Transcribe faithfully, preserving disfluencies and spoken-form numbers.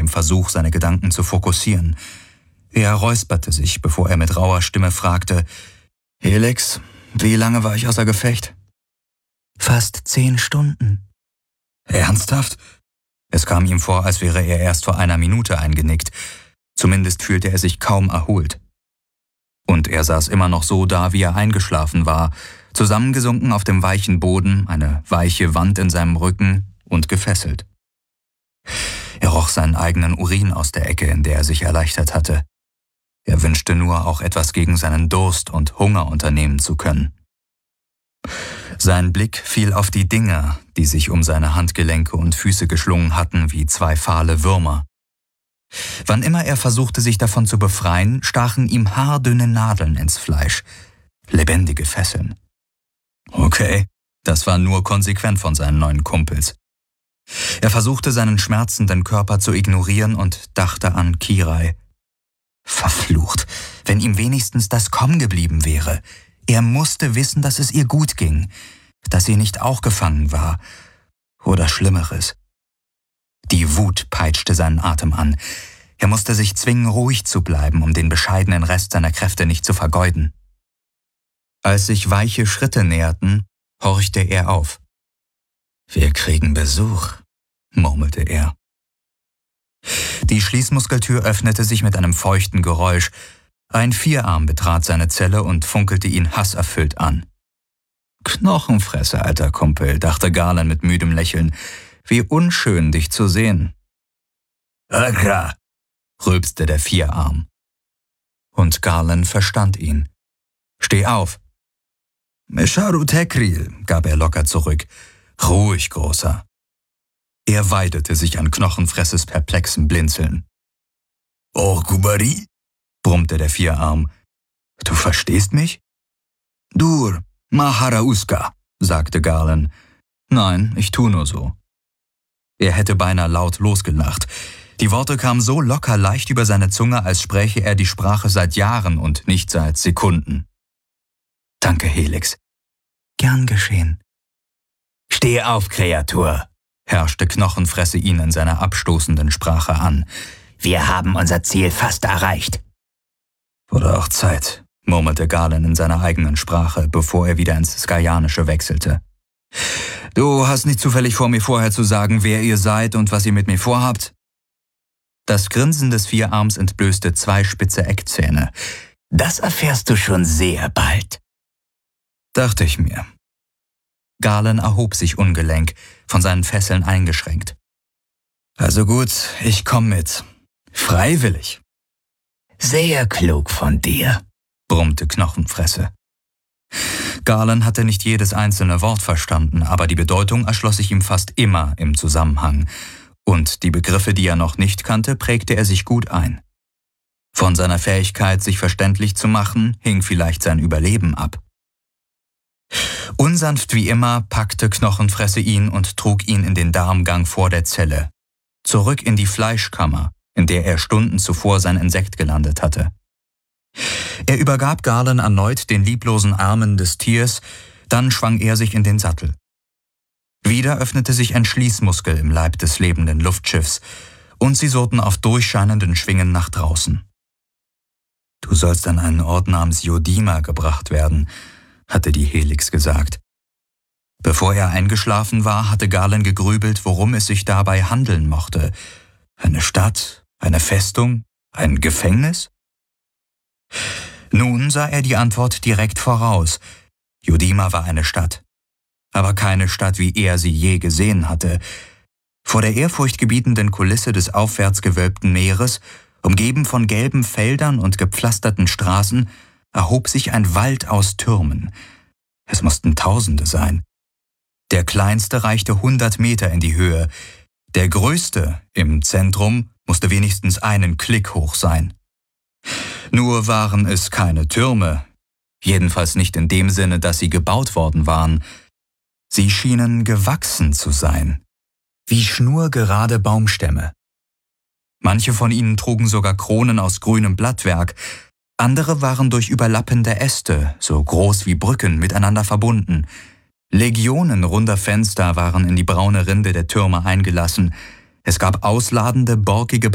dem Versuch, seine Gedanken zu fokussieren. Er räusperte sich, bevor er mit rauer Stimme fragte: »Helix, wie lange war ich außer Gefecht?« »Fast zehn Stunden.« »Ernsthaft?« Es kam ihm vor, als wäre er erst vor einer Minute eingenickt. Zumindest fühlte er sich kaum erholt. Und er saß immer noch so da, wie er eingeschlafen war, zusammengesunken auf dem weichen Boden, eine weiche Wand in seinem Rücken und gefesselt. Er roch seinen eigenen Urin aus der Ecke, in der er sich erleichtert hatte. Er wünschte nur, auch etwas gegen seinen Durst und Hunger unternehmen zu können. Sein Blick fiel auf die Dinger, die sich um seine Handgelenke und Füße geschlungen hatten wie zwei fahle Würmer. Wann immer er versuchte, sich davon zu befreien, stachen ihm haardünne Nadeln ins Fleisch. Lebendige Fesseln. Okay, das war nur konsequent von seinen neuen Kumpels. Er versuchte, seinen schmerzenden Körper zu ignorieren und dachte an Kirai. Verflucht, wenn ihm wenigstens das Komm geblieben wäre. Er musste wissen, dass es ihr gut ging, dass sie nicht auch gefangen war. Oder Schlimmeres. Die Wut peitschte seinen Atem an. Er musste sich zwingen, ruhig zu bleiben, um den bescheidenen Rest seiner Kräfte nicht zu vergeuden. Als sich weiche Schritte näherten, horchte er auf. »Wir kriegen Besuch«, murmelte er. Die Schließmuskeltür öffnete sich mit einem feuchten Geräusch. Ein Vierarm betrat seine Zelle und funkelte ihn hasserfüllt an. »Knochenfresse, alter Kumpel«, dachte Garland mit müdem Lächeln. »Wie unschön, dich zu sehen.« »Akra«, rülpste der Vierarm. Und Garland verstand ihn. »Steh auf!« »Mesharu Tekril«, gab er locker zurück. »Ruhig, Großer.« Er weidete sich an Knochenfresses perplexem Blinzeln. »Oh, Kubari«, brummte der Vierarm. »Du verstehst mich?« »Dur, Maharauska«, sagte Garland. »Nein, ich tu nur so.« Er hätte beinahe laut losgelacht. Die Worte kamen so locker leicht über seine Zunge, als spräche er die Sprache seit Jahren und nicht seit Sekunden. »Danke, Helix.« »Gern geschehen.« »Steh auf, Kreatur«, herrschte Knochenfresse ihn in seiner abstoßenden Sprache an. »Wir haben unser Ziel fast erreicht.« »Wurde auch Zeit«, murmelte Garland in seiner eigenen Sprache, bevor er wieder ins Skajanische wechselte. »Du hast nicht zufällig vor, mir vorher zu sagen, wer ihr seid und was ihr mit mir vorhabt?« Das Grinsen des Vierarms entblößte zwei spitze Eckzähne. »Das erfährst du schon sehr bald.« Dachte ich mir. Garland erhob sich ungelenk, von seinen Fesseln eingeschränkt. »Also gut, ich komm mit. Freiwillig.« »Sehr klug von dir«, brummte Knochenfresse. Garland hatte nicht jedes einzelne Wort verstanden, aber die Bedeutung erschloss sich ihm fast immer im Zusammenhang. Und die Begriffe, die er noch nicht kannte, prägte er sich gut ein. Von seiner Fähigkeit, sich verständlich zu machen, hing vielleicht sein Überleben ab. Unsanft wie immer packte Knochenfresse ihn und trug ihn in den Darmgang vor der Zelle, zurück in die Fleischkammer, in der er Stunden zuvor sein Insekt gelandet hatte. Er übergab Garland erneut den lieblosen Armen des Tiers, dann schwang er sich in den Sattel. Wieder öffnete sich ein Schließmuskel im Leib des lebenden Luftschiffs, und sie surrten auf durchscheinenden Schwingen nach draußen. »Du sollst an einen Ort namens Yodima gebracht werden«, hatte die Helix gesagt. Bevor er eingeschlafen war, hatte Garland gegrübelt, worum es sich dabei handeln mochte. Eine Stadt, eine Festung, ein Gefängnis? Nun sah er die Antwort direkt voraus. Yodima war eine Stadt. Aber keine Stadt, wie er sie je gesehen hatte. Vor der ehrfurchtgebietenden Kulisse des aufwärts gewölbten Meeres, umgeben von gelben Feldern und gepflasterten Straßen, erhob sich ein Wald aus Türmen. Es mussten Tausende sein. Der kleinste reichte hundert Meter in die Höhe. Der größte, im Zentrum, musste wenigstens einen Klick hoch sein. Nur waren es keine Türme, jedenfalls nicht in dem Sinne, dass sie gebaut worden waren. Sie schienen gewachsen zu sein, wie schnurgerade Baumstämme. Manche von ihnen trugen sogar Kronen aus grünem Blattwerk, andere waren durch überlappende Äste, so groß wie Brücken, miteinander verbunden. Legionen runder Fenster waren in die braune Rinde der Türme eingelassen. Es gab ausladende, borkige